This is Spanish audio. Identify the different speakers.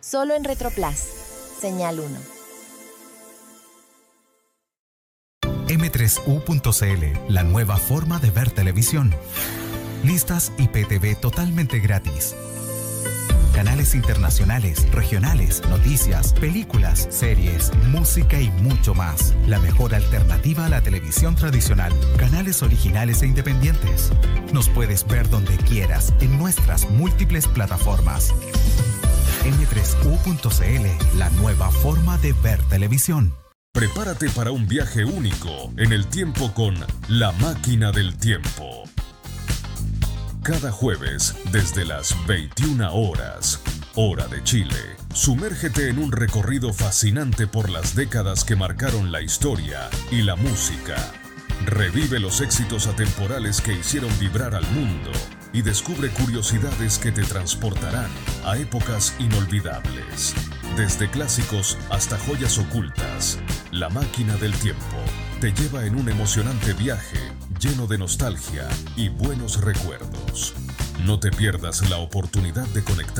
Speaker 1: Solo en Retroplas. Señal 1.
Speaker 2: M3U.cl, la nueva forma de ver televisión. Listas IPTV totalmente gratis. Canales internacionales, regionales, noticias, películas, series, música y mucho más. La mejor alternativa a la televisión tradicional. Canales originales e independientes. Nos puedes ver donde quieras en nuestras múltiples plataformas. M3U.cl, la nueva forma de ver televisión.
Speaker 3: Prepárate para un viaje único en el tiempo con La Máquina del Tiempo. Cada jueves, desde las 21 horas, hora de Chile, sumérgete en un recorrido fascinante por las décadas que marcaron la historia y la música. Revive los éxitos atemporales que hicieron vibrar al mundo y descubre curiosidades que te transportarán a épocas inolvidables. Desde clásicos hasta joyas ocultas, La Máquina del Tiempo te lleva en un emocionante viaje lleno de nostalgia y buenos recuerdos. No te pierdas la oportunidad de conectar